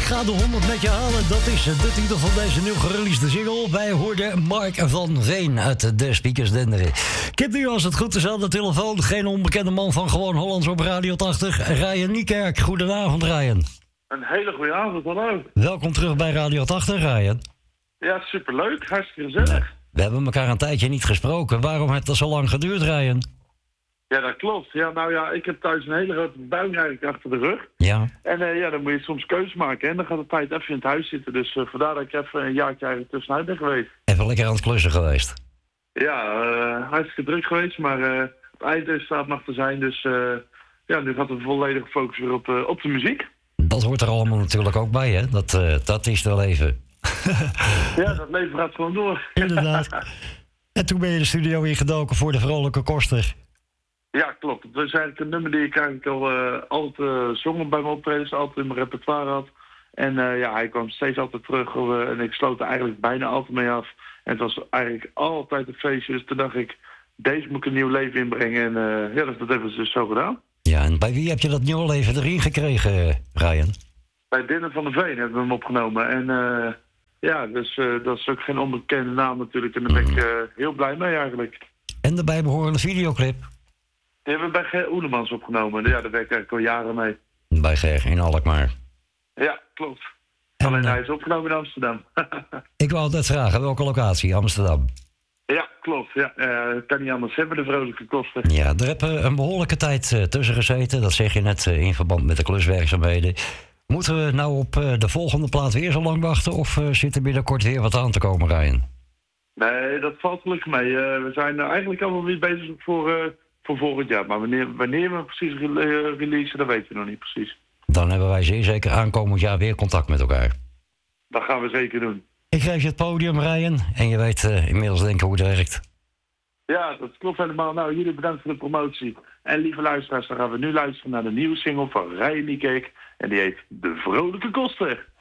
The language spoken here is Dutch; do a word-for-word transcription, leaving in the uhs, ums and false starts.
ga de honderd met je halen. Dat is de titel van deze nieuw gereleasede single. Wij hoorden Mark van Veen uit de Speakers Denderen. Ik heb nu, als het goed is, aan de telefoon geen onbekende man van Gewoon Hollands op Radio tachtig. Ryan Niekerk. Goedenavond, Ryan. Een hele goede avond, hallo. Welkom terug bij Radio tachtig, Ryan. Ja, superleuk. Hartstikke gezellig. We hebben elkaar een tijdje niet gesproken. Waarom heeft dat zo lang geduurd, Ryan? Ja, dat klopt. Ja, nou ja, ik heb thuis een hele grote buik eigenlijk achter de rug. Ja. En uh, ja, dan moet je soms keuzes maken. En dan gaat de tijd even in het huis zitten. Dus uh, vandaar dat ik even een jaartje eigenlijk tussenuit ben geweest. Even lekker aan het klussen geweest. Ja, uh, hartstikke druk geweest. Maar uh, het eind staat nog te zijn. Dus uh, ja, nu gaat de volledige focus weer op, uh, op de muziek. Dat hoort er allemaal natuurlijk ook bij, hè? Dat, uh, dat is wel even. Ja, dat leven gaat gewoon door. Inderdaad. En toen ben je de studio ingedoken voor de Vrolijke Koster. Ja, klopt. Het is eigenlijk een nummer die ik eigenlijk al uh, altijd uh, zong bij mijn optredens, altijd in mijn repertoire had. En uh, ja, hij kwam steeds altijd terug uh, en ik sloot er eigenlijk bijna altijd mee af. En het was eigenlijk altijd een feestje, dus toen dacht ik, deze moet ik een nieuw leven inbrengen. En uh, ja, dat, dat hebben ze dus zo gedaan. Ja, en bij wie heb je dat nieuwe leven erin gekregen, Ryan? Bij Dylan van der Veen hebben we hem opgenomen. En uh, ja, dus uh, dat is ook geen onbekende naam natuurlijk. En daar ben ik uh, heel blij mee eigenlijk. En de bijbehorende videoclip? Die hebben we bij Ger Oelemans opgenomen. Ja, daar werk ik eigenlijk al jaren mee. Bij Ger in Alkmaar. Ja, klopt. En, Alleen uh, hij is opgenomen in Amsterdam. Ik wou altijd vragen, welke locatie? Amsterdam? Ja, klopt. Ja, uh, kan niet anders hebben, de Vrolijke Koster. Ja, daar heb een behoorlijke tijd uh, tussen gezeten. Dat zeg je net uh, in verband met de kluswerkzaamheden. Moeten we nou op uh, de volgende plaat weer zo lang wachten? Of uh, zit er binnenkort weer wat aan te komen, Ryan? Nee, dat valt gelukkig mee. Uh, we zijn uh, eigenlijk allemaal weer bezig voor, uh, voor volgend jaar. Maar wanneer, wanneer we precies re- uh, releasen, dat weten we nog niet precies. Dan hebben wij zeer zeker aankomend jaar weer contact met elkaar. Dat gaan we zeker doen. Ik geef je het podium, Ryan. En je weet uh, inmiddels denk ik hoe het werkt. Ja, dat klopt helemaal. Nou, jullie bedankt voor de promotie. En lieve luisteraars, dan gaan we nu luisteren naar de nieuwe single van Ryan Niekerk. En die heet De Vrolijke Koster.